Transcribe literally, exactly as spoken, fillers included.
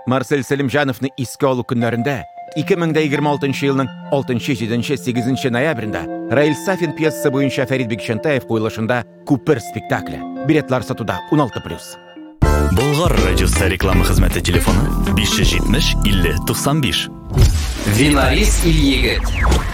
Марсель Селимжановны иске алу күннәрендә ике мең егерме алтынчы елның алтынчы, җиденче, сигезенче ноябрендә Раил Сафин пьесасы буенча Фәрит Бикчәнтәев куелышында «Күпер» спектакле. Билетлар сатуда он алты плюс. Болгар радиосы реклама хезмәте телефоны биш йөз җитмеш илле туксан биш. Винарис ил егет.